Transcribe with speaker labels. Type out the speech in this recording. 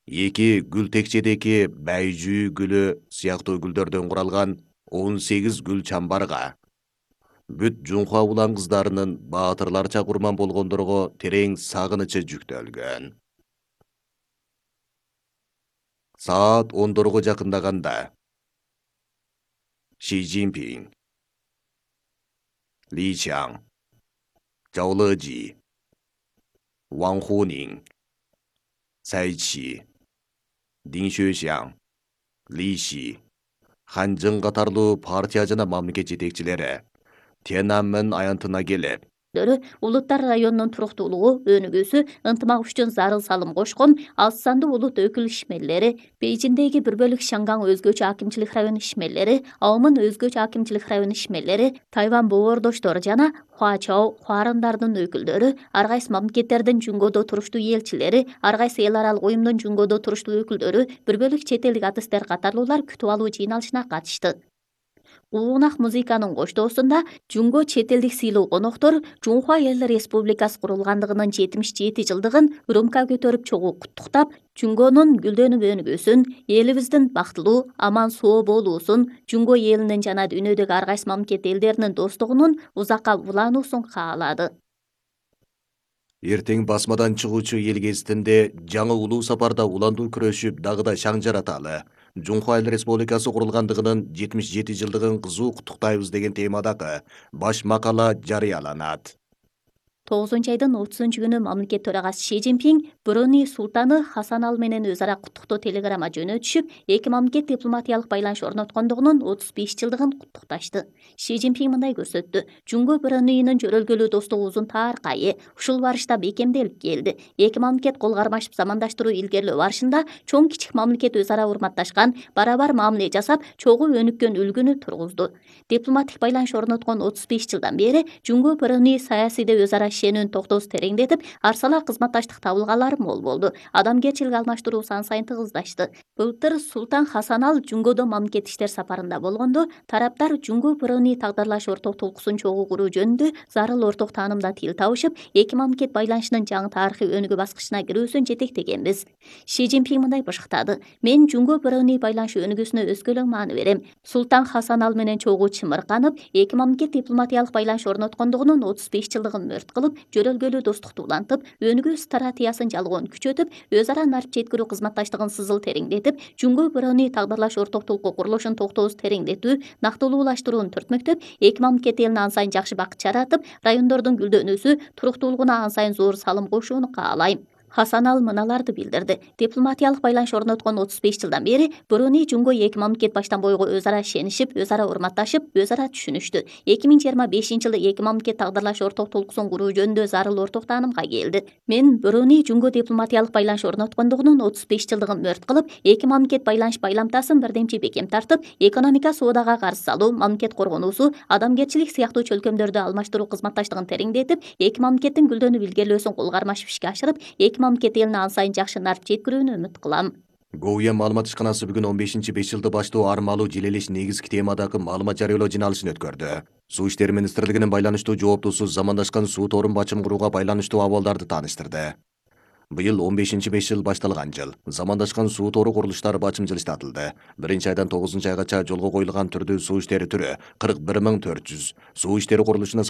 Speaker 1: 2 гүл текчедеки бәйжүү гүлү сыяктуу гүлдөрдөн куралган 18 гүл чамбарга бүт Жунхва улан кыздарынын баатырларча курман болгондорго терең сагынычы жүктөлгөн. Саат 10-дорго жакындаганда Ши Цзиньпин, Ли Чанг, Чжао Лежи, Ван Хунин, Цай Чи, Дин Xuexiang, Ли Ши, Хан Чжын катарлуу партия жана мамлекет жетекчилери Тяньаньмэнь аянтына келип,
Speaker 2: улуттар районунун туруктуулугу өнүгүүсү ынтымак үчүн зарыл салым кошкон аз сандуу улут өкүл ишмерлери, Бейжиңдеги бир бөлүк Шангаң өзгөчө акимчилик район ишмерлери, Аомун өзгөчө акимчилик район ишмерлери, Тайвань боордоштор жана Хуачао хуарандардын өкүлдөрү, ар кайсы мамлекеттердин Жунгодо туруштуу элчилери, ар кайсы эл аралык уюмдун Жунгодо туруштуу өкүлдөрү, бир бөлүк чет элдик артисттер катарлуулар күтүп алуу жыйналышына катышты. Улуунак музыканын коштоосунда Жунго чет элдик сыйлуу коноктор Жунхва Эл Республикасы курулгандыгынын 77 жылдыгын рюмка көтөрүп чогуу куттуктап, Жунгонун гүлдөнүп өнүгүүсүн, элибиздин бактылуу, аман соо болуусун, Жунго элинин жана дүйнөдөгү ар кайсы мамлекет элдеринин достугунун узакка улануусун каалады.
Speaker 1: эртең басмадан чыгуучу эл гезитинде жаңы улуу сапарда уландуу күрөшүп дагы да шаң жараталы. Жунхва Эл Республикасы курулгандыгынын 77 жылдыгын кызуу куттуктайбыз деген темадагы баш макала жарыяланат.
Speaker 2: 9-айдын 30-күнү мамлекет төрагасы Ши Цзиньпин Бруней султаны Хасан Ал менен өз ара куттуктоо телеграмма жөнөтүшүп, эки мамлекет дипломатиялык байланыш орноткондугунун 35 жылдыгын куттукташты. Ши Цзиньпин мындай көрсөттү: Жунго Брунейнин жөрөлгөлүү достугу узун таркайы, ушул барышта бекемделип келди. Эки мамлекет кол кармашып замандаштыруу илгерилөө барышында чоң кичик мамлекет өз ара урматташкан, барабар мамиле жасап, чогуу өнүккөн үлгүнү тургузду. Дипломатик байланыш орноткон 35 жылдан бери Жунго Бруней саясийде өз ара ишенүүнүн токтоосу тереңдетип, арсалак кызматташтык табылгалары мол болду. Адамгерчилик алмаштыруу сан сайын тыгыздашты. Былтыр Султан Хасан Ал Жунгодо мамлекет иштер сапарында болгондо, тараптар Жунго Бруней тагдырлаш орток толкусун чогуу куруу жөнүндө зарыл орток таанымда тил табышып, эки мамлекет байланышынын жаңы тарыхый өнүгүү баскычына кирүүсүн жетектегенбиз. Ши Цзиньпин мындай бышыктады: Мен Жунго Бруней байланышы өнүгүүсүнө өзгөлөң маани берем. Султан Хасан Ал менен чогуу чымырканып, эки мамлекет дипломатиялык байланыш орноткондугунун 35 жылдыгын мөрт кылып, жөрөлгөлүү достукту улантып, өнүгүү стратегиясын жалгоон күчөтүп, өз ара нарып жеткирүү кызматташтыгын сызыл тереңдетип, Жунго Бруней тагдырлаш орток толку курулушун токтоосу тереңдетүү, нактылуулаштырууну түртмөктөп, эки мамлекет элине ан сайын жакшы бакыт жаратып, райондордун гүлдөнүүсү, туруктуулугуна ан сайын зор салым кошууну каалайм. Хасан Ал мыналарды билдирди: Дипломатиялык байланыш орноткон 35 жылдан бери Бруней Жунго эки мамлекет баштан бойго өз ара ишенишип, өз ара урматташып, өз ара түшүнүштү. 2025 жылы эки мамлекет тагдырлаш орток толкусун куруу жөнүндө зарыл орток таанымга келди. Мен Бруней Жунго дипломатиялык байланыш орноткондугунун 35 жылдыгын мөрт кылып, эки мамлекет байланыш байламтасын бирдемчи бекем тартып, экономика соодага каршы салуу, мамлекет коргонуусу, адамгерчилик сыяктуу чөлкөмдөрдү алмаштыруу кызматташтыгын тереңдетип, эки мамлекеттин гүлдөнүп илгерилөөсүн кол кармашып ишке ашырып, эки мамлекет элине ан сайын жакшы нарып жеткирүүнү үмүт кылам.
Speaker 1: Гоуя маалымат ишканасы бүгүн 15-5 жылды баштоо армалуу желелеш негизги темадагы маалымат жарыялоо жыйналышын өткөрдү. Суу иштери министрлигинин байланыштуу жооптусу замандашкан суу торун бачым курууга байланыштуу абалдарды тааныштырды. Быйыл 15-5 жыл башталган жыл. Замандашкан суу тору курулуштары бачым жылыштатылды. 1-айдан 9-айгача жолго коюлган түрдүү суу иштери түрү 41 400. Суу иштери курулушуна